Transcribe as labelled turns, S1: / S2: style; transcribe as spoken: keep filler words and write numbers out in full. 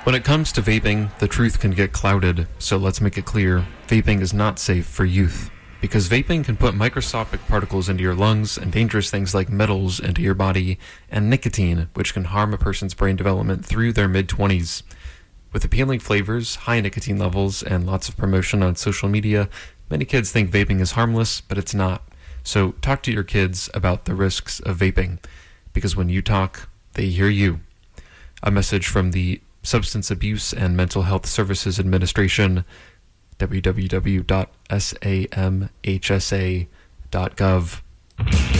S1: When it comes to vaping, the truth can get clouded, so let's make it clear. Vaping is not safe for youth, because vaping can put microscopic particles into your lungs and dangerous things like metals into your body, and nicotine, which can harm a person's brain development through their mid-twenties. With appealing flavors, high nicotine levels, and lots of promotion on social media, many kids think vaping is harmless, but it's not. So talk to your kids about the risks of vaping, because when you talk, they hear you. A message from the Substance Abuse and Mental Health Services Administration, w w w dot s a m h s a dot gov.